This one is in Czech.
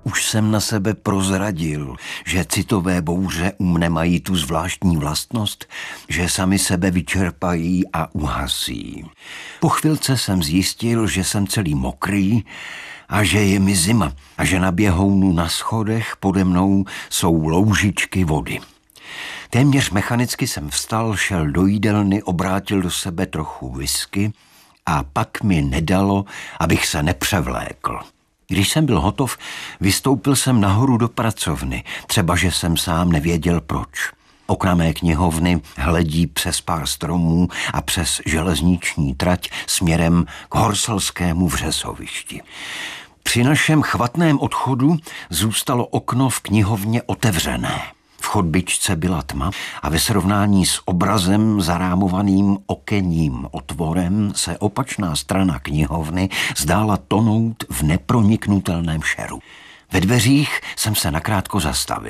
Už jsem na sebe prozradil, že citové bouře u mne mají tu zvláštní vlastnost, že sami sebe vyčerpají a uhasí. Po chvilce jsem zjistil, že jsem celý mokrý a že je mi zima a že na běhounu na schodech pode mnou jsou loužičky vody. Téměř mechanicky jsem vstal, šel do jídelny, obrátil do sebe trochu whisky a pak mi nedalo, abych se nepřevlékl. Když jsem byl hotov, vystoupil jsem nahoru do pracovny, třeba že jsem sám nevěděl proč. Okna mé knihovny hledí přes pár stromů a přes železniční trať směrem k Horselskému vřesovišti. Při našem chvatném odchodu zůstalo okno v knihovně otevřené. V chodbičce byla tma a ve srovnání s obrazem zarámovaným okenním otvorem se opačná strana knihovny zdála tonout v neproniknutelném šeru. Ve dveřích jsem se nakrátko zastavil.